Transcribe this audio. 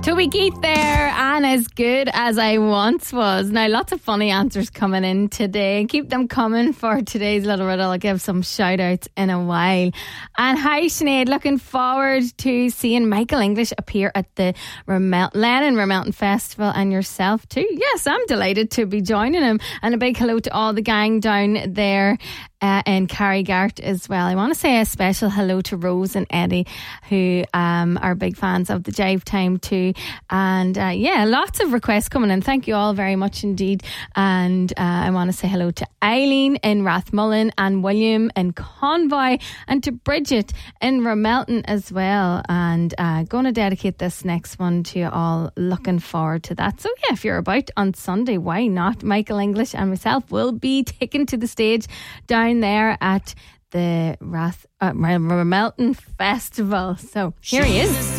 Toby Keith there, and as good as I once was. Now, lots of funny answers coming in today. Keep them coming for today's little riddle. I'll give some shout outs in a while. And hi Sinead, looking forward to seeing Michael English appear at the Lennon Remelton Festival, and yourself too. Yes, I'm delighted to be joining him, and a big hello to all the gang down there in Carrygart as well. I want to say a special hello to Rose and Eddie, who are big fans of the Jive Time too. And lots of requests coming in. Thank you all very much indeed. And I want to say hello to Eileen in Rathmullen, and William in Convoy, and to Bridget in Remelton as well. And going to dedicate this next one to you all. Looking forward to that. So yeah, if you're about on Sunday, why not? Michael English and myself will be taken to the stage down there at the Remelton Festival. So here he is.